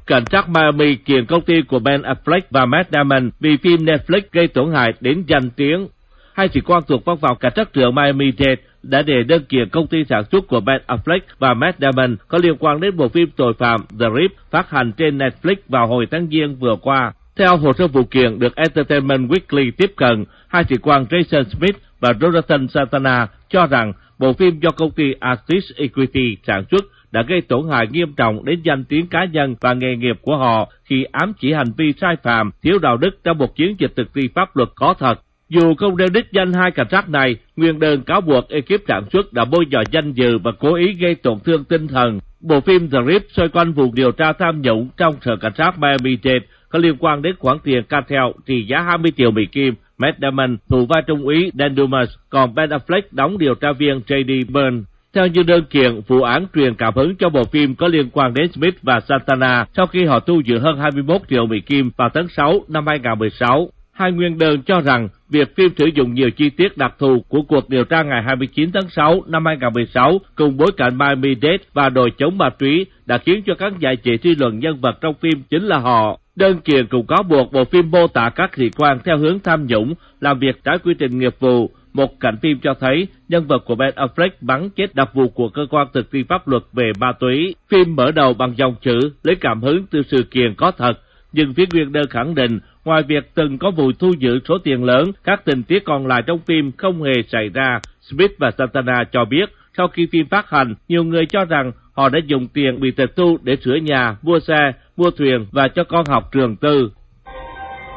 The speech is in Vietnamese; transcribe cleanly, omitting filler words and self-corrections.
cảnh sát Miami kiện công ty của Ben Affleck và Matt Damon vì phim Netflix gây tổn hại đến danh tiếng. Hai sĩ quan thuộc văn phòng cảnh sát trưởng Miami-Dade đã đề đơn kiện công ty sản xuất của Ben Affleck và Matt Damon có liên quan đến bộ phim tội phạm The Rip phát hành trên Netflix vào hồi tháng Giêng vừa qua. Theo hồ sơ vụ kiện được Entertainment Weekly tiếp cận, hai sĩ quan Jason Smith và Jonathan Santana cho rằng bộ phim do công ty Artist Equity sản xuất đã gây tổn hại nghiêm trọng đến danh tiếng cá nhân và nghề nghiệp của họ khi ám chỉ hành vi sai phạm, thiếu đạo đức trong một chiến dịch thực thi pháp luật có thật. Dù không nêu đích danh hai cảnh sát này, nguyên đơn cáo buộc ekip sản xuất đã bôi nhọ danh dự và cố ý gây tổn thương tinh thần. Bộ phim The Rip xoay quanh vụ điều tra tham nhũng trong sở cảnh sát Miami-Dade có liên quan đến khoản tiền cartel trị giá 20 triệu Mỹ Kim. Matt Damon thủ vai trung úy Dan Dumas, còn Ben Affleck đóng điều tra viên J.D. Byrne. Theo như đơn kiện, vụ án truyền cảm hứng cho bộ phim có liên quan đến Smith và Santana sau khi họ thu giữ hơn 21 triệu Mỹ Kim vào tháng 6 năm 2016. Hai nguyên đơn cho rằng việc phim sử dụng nhiều chi tiết đặc thù của cuộc điều tra ngày 29 tháng 6 năm 2016 cùng bối cảnh Miami-Dade và đội chống ma túy đã khiến cho các giải chỉ suy luận nhân vật trong phim chính là họ. Đơn kiện cũng cáo buộc bộ phim mô tả các sĩ quan theo hướng tham nhũng, làm việc trái quy trình nghiệp vụ. Một cảnh phim cho thấy nhân vật của Ben Affleck bắn chết đặc vụ của cơ quan thực thi pháp luật về ma túy. Phim mở đầu bằng dòng chữ lấy cảm hứng từ sự kiện có thật, nhưng phía nguyên đơn khẳng định ngoài việc từng có vụ thu giữ số tiền lớn, các tình tiết còn lại trong phim không hề xảy ra. Smith và Santana cho biết sau khi phim phát hành, nhiều người cho rằng họ đã dùng tiền bị tịch thu để sửa nhà, mua xe, mua thuyền và cho con học trường tư.